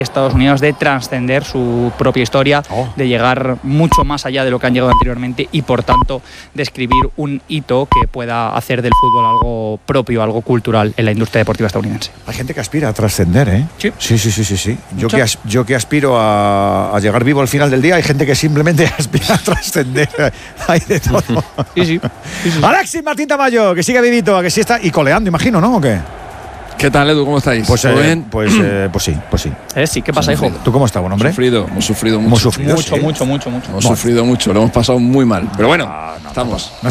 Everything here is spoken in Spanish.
Estados Unidos de trascender su propia historia, de llegar mucho más allá de lo que han llegado anteriormente y por tanto de escribir un hito que pueda hacer del fútbol algo propio, algo cultural en la industria deportiva estadounidense. Hay gente que aspira a trascender, ¿eh? Sí. Yo que aspiro a llegar vivo al final del día, hay gente que simplemente aspira a trascender. Hay de todo. Sí. Alexis Martín Tamayo, que sigue vivito, a que sí está y coleando, imagino, ¿no? ¿O qué? ¿Qué tal, Edu? ¿Cómo estáis? Pues sí. Sí, ¿qué pasa, hijo? ¿Tú cómo estás, buen hombre? Hemos sufrido mucho. Mucho. Hemos sufrido mucho, lo hemos pasado muy mal. Pero bueno, estamos.